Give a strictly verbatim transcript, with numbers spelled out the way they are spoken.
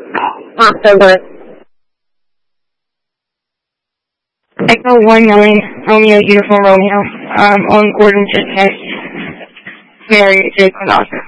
October. Echo one nine, Romeo, Uniform Romeo, um, on Gordon Jet Test, Mary, J. Oscar.